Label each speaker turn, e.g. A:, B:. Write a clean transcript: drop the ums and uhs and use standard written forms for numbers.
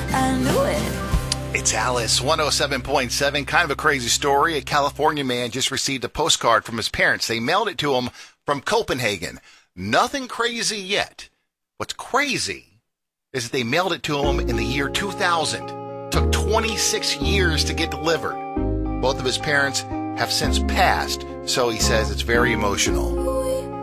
A: I knew it.
B: It's Alice, 107.7. Kind of a crazy story. A California man just received a postcard from his parents. They mailed it to him from Copenhagen. Nothing crazy yet. What's crazy is that they mailed it to him in the year 2000. Took 26 years to get delivered. Both of his parents have since passed, so he says it's very emotional.